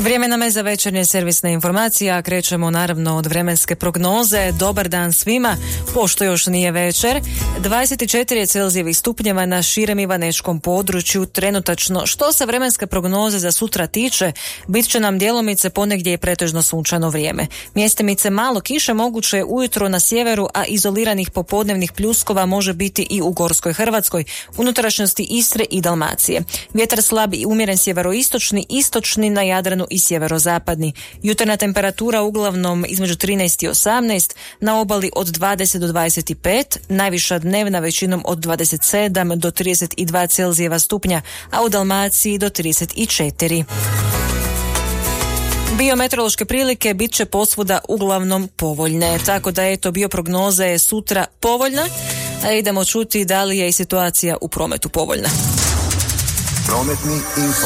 Vrijeme nam je za večernje servisne informacije, a krećemo naravno od vremenske prognoze. Dobar dan svima, pošto još nije večer. 24 je Celzijevih stupnjeva na širem ivanečkom području trenutačno. Što se vremenske prognoze za sutra tiče, bit će nam djelomice ponegdje i pretežno sunčano vrijeme. Mjestimice malo kiše moguće je ujutro na sjeveru, a izoliranih popodnevnih pljuskova može biti i u Gorskoj Hrvatskoj, unutrašnjosti Istre i Dalmacije. Vjetar slab i umjeren sjeveroistočni, istočni na Jadranu i sjeverozapadni. Jutarnja temperatura uglavnom između 13 i 18, na obali od 20 do 25, najviša dnevna većinom od 27 do 32 Celzijeva stupnja, a u Dalmaciji do 34. Biometeorološke prilike bit će posvuda uglavnom povoljne, tako da eto bioprognoza je sutra povoljna, a idemo čuti da li je i situacija u prometu povoljna. Prometni info.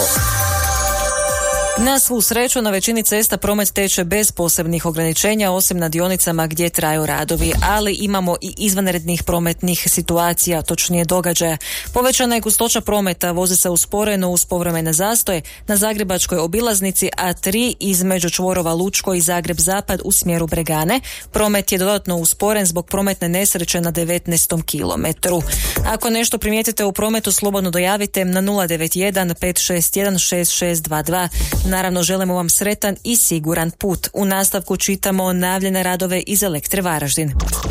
Na svu sreću na većini cesta promet teče bez posebnih ograničenja, osim na dionicama gdje traju radovi, ali imamo i izvanrednih prometnih situacija, točnije događaja. Povećana je gustoća prometa, vozi se usporeno uz povremene zastoje na Zagrebačkoj obilaznici A3 između čvorova Lučko i Zagreb Zapad u smjeru Bregane. Promet je dodatno usporen zbog prometne nesreće na 19. kilometru. Ako nešto primijetite u prometu, slobodno dojavite na 091 561 6622. Naravno, želimo vam sretan i siguran put. U nastavku čitamo najavljene radove iz Elektre Varaždin.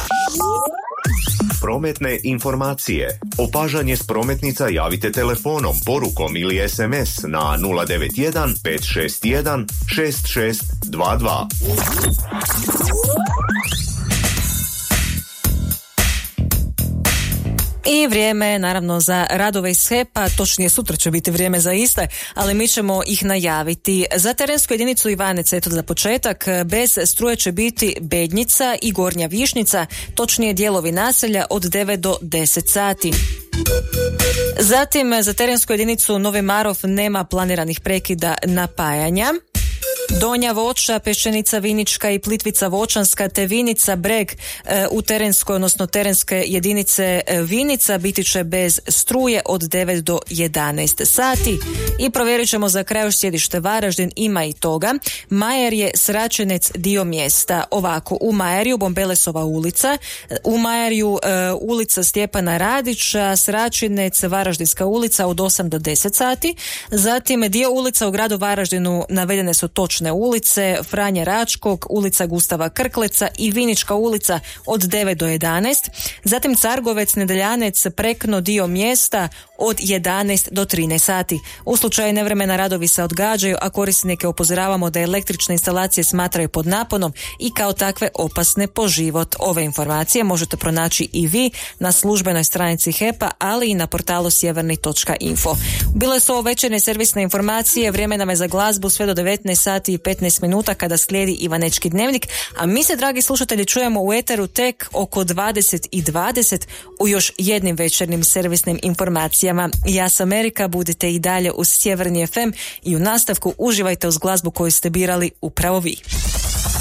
Prometne informacije. Opažanje s prometnica javite telefonom, porukom ili SMS na 091 561 6622. I vrijeme je naravno za radove iz HEP-a, točnije sutra će biti vrijeme za iste, ali mi ćemo ih najaviti. Za terensku jedinicu Ivanec, eto za početak, bez struje će biti Bednjica i Gornja Višnjica, točnije dijelovi naselja od 9 do 10 sati. Zatim za terensku jedinicu Novi Marof nema planiranih prekida napajanja. Donja Voća, Peščenica Vinička i Plitvica Voćanska te Vinica Breg u terenskoj, odnosno terenske jedinice Vinica biti će bez struje od 9 do 11 sati. I provjerit ćemo za kraj još sjedište Varaždin, ima i toga. Majer je Sračenec dio mjesta. Ovako, u Majerju Bombelesova ulica, u Majerju ulica Stjepana Radića, Sračenec Varaždinska ulica od 8 do 10 sati. Zatim dio ulica u gradu Varaždinu navedene su točne ulice, Franje Račkog, ulica Gustava Krkleca i Vinička ulica od 9 do 11. Zatim Cargovec, Nedeljanec, Prekno dio mjesta od 11 do 13 sati. U slučaju nevremena radovi se odgađaju, a korisnike upozoravamo da električne instalacije smatraju pod naponom i kao takve opasne po život. Ove informacije možete pronaći i vi na službenoj stranici HEP-a, ali i na portalu sjeverni.info. Bile su ovo večernje servisne informacije, vrijeme nam je za glazbu sve do 19 sati i 15 minuta kada slijedi Ivanečki dnevnik, a mi se, dragi slušatelji, čujemo u eteru tek oko 20:20 u još jednim večernjim servisnim informacijama. Ja sam Erika, budite i dalje uz Sjeverni FM i u nastavku uživajte uz glazbu koju ste birali upravo vi.